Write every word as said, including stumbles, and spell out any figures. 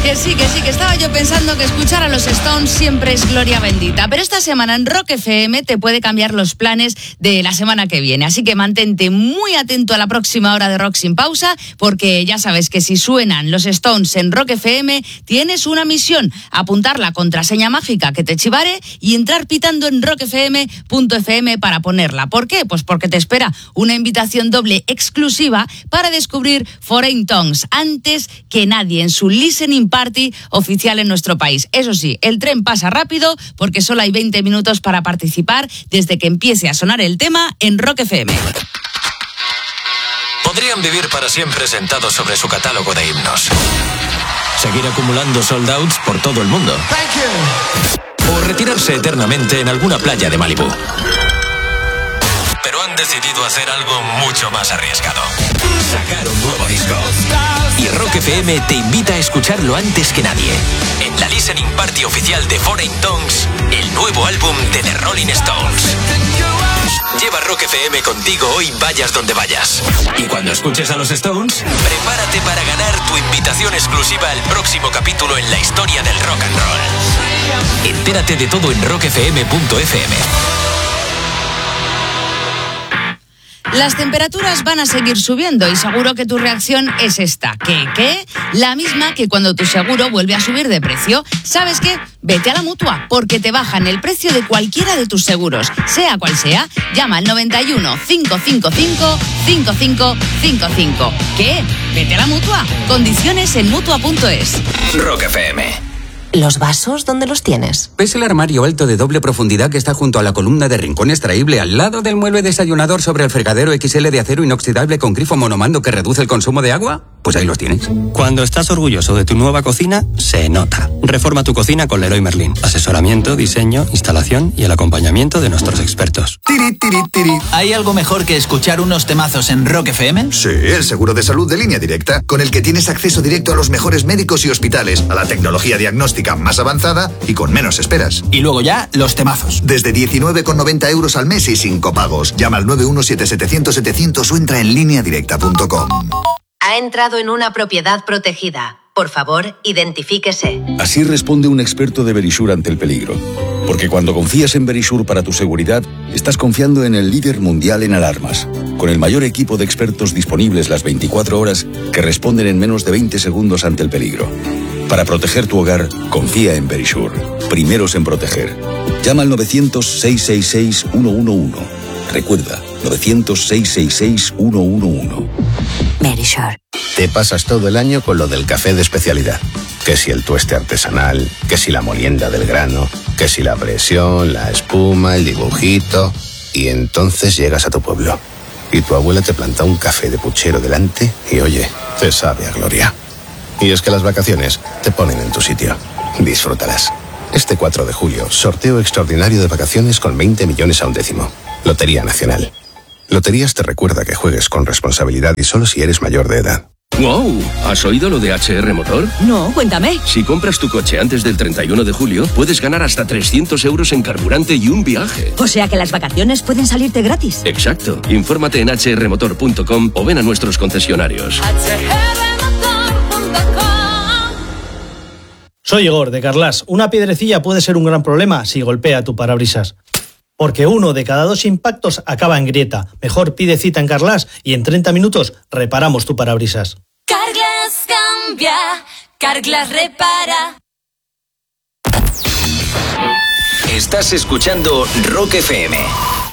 Que sí, que sí, que estaba yo pensando que escuchar a los Stones siempre es gloria bendita. Pero esta semana en Rock F M te puede cambiar los planes de la semana que viene. Así que mantente muy atento a la próxima hora de Rock Sin Pausa, porque ya sabes que si suenan los Stones en Rock F M, tienes una misión: apuntar la contraseña mágica que te chivare y entrar pitando en rock f m punto f m para ponerla. ¿Por qué? Pues porque te espera una invitación doble exclusiva para descubrir Foreign Tongues antes que nadie en su listening party oficial en nuestro país. Eso sí, el tren pasa rápido porque solo hay veinte minutos para participar desde que empiece a sonar el tema en Rock F M. Podrían vivir para siempre sentados sobre su catálogo de himnos, seguir acumulando sold outs por todo el mundo, o retirarse eternamente en alguna playa de Malibú. Pero han decidido hacer algo mucho más arriesgado: sacar un nuevo disco. Y Rock F M te invita a escucharlo antes que nadie, en la listening party oficial de Foreign Tongues, el nuevo álbum de The Rolling Stones. Lleva Rock F M contigo hoy, vayas donde vayas. Y cuando escuches a los Stones, prepárate para ganar tu invitación exclusiva al próximo capítulo en la historia del rock and roll. Entérate de todo en rock f m punto f m. Las temperaturas van a seguir subiendo y seguro que tu reacción es esta. ¿Qué? ¿Qué? La misma que cuando tu seguro vuelve a subir de precio. ¿Sabes qué? Vete a la Mutua, porque te bajan el precio de cualquiera de tus seguros. Sea cual sea, llama al noventa y uno, cinco cinco cinco, cinco cinco cinco cinco. ¿Qué? Vete a la Mutua. Condiciones en mutua punto es. Rock F M. ¿Los vasos dónde los tienes? Es el armario alto de doble profundidad que está junto a la columna de rincón extraíble, al lado del mueble desayunador, sobre el fregadero X L de acero inoxidable con grifo monomando que reduce el consumo de agua. Pues ahí los tienes. Cuando estás orgulloso de tu nueva cocina, se nota. Reforma tu cocina con Leroy Merlin. Asesoramiento, diseño, instalación y el acompañamiento de nuestros expertos. Tiri, tiri, tiri. ¿Hay algo mejor que escuchar unos temazos en Rock F M? Sí, el seguro de salud de Línea Directa, con el que tienes acceso directo a los mejores médicos y hospitales, a la tecnología diagnóstica más avanzada y con menos esperas. Y luego ya, los temazos. Desde diecinueve con noventa euros al mes y sin copagos. Llama al nueve uno siete siete cero cero setecientos o entra en línea directa punto com. Ha entrado en una propiedad protegida. Por favor, identifíquese. Así responde un experto de Verisure ante el peligro. Porque cuando confías en Verisure para tu seguridad, estás confiando en el líder mundial en alarmas, con el mayor equipo de expertos disponibles las veinticuatro horas que responden en menos de veinte segundos ante el peligro. Para proteger tu hogar, confía en Verisure. Primeros en proteger. Llama al novecientos, seiscientos sesenta y seis, ciento once. Recuerda, novecientos, seiscientos sesenta y seis, ciento once. Verisure. Te pasas todo el año con lo del café de especialidad. Que si el tueste artesanal, que si la molienda del grano, que si la presión, la espuma, el dibujito. Y entonces llegas a tu pueblo y tu abuela te planta un café de puchero delante y oye, te sabe a gloria. Y es que las vacaciones te ponen en tu sitio. Disfrútalas. Este cuatro de julio, sorteo extraordinario de vacaciones con veinte millones a un décimo. Lotería Nacional. Loterías te recuerda que juegues con responsabilidad y solo si eres mayor de edad. ¡Wow! ¿Has oído lo de H R Motor? No, cuéntame. Si compras tu coche antes del treinta y uno de julio, puedes ganar hasta trescientos euros en carburante y un viaje. O sea que las vacaciones pueden salirte gratis. Exacto. Infórmate en h r motor punto com o ven a nuestros concesionarios. Soy Igor, de Carlas. Una piedrecilla puede ser un gran problema si golpea tu parabrisas. Porque uno de cada dos impactos acaba en grieta. Mejor pide cita en Carlas y en treinta minutos reparamos tu parabrisas. Carglass cambia, Carglass repara. Estás escuchando Rock F M.